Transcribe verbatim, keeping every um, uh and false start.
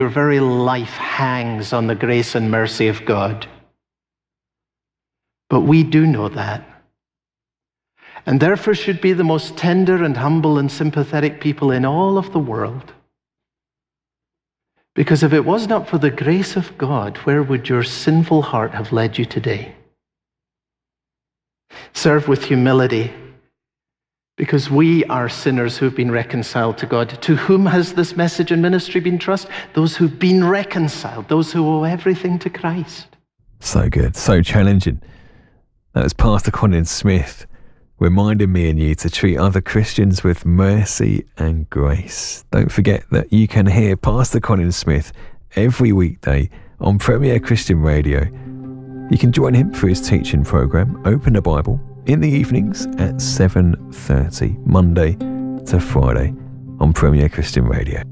your very life hangs on the grace and mercy of God. But we do know that. And therefore should be the most tender and humble and sympathetic people in all of the world. Because if it was not for the grace of God, where would your sinful heart have led you today? Serve with humility, because we are sinners who have been reconciled to God. To whom has this message and ministry been trusted? Those who've been reconciled, those who owe everything to Christ. So good, so challenging. That was Pastor Colin Smith reminding me and you to treat other Christians with mercy and grace. Don't forget that you can hear Pastor Colin Smith every weekday on Premier Christian Radio. You can join him for his teaching programme, Open the Bible, in the evenings at seven thirty, Monday to Friday on Premier Christian Radio.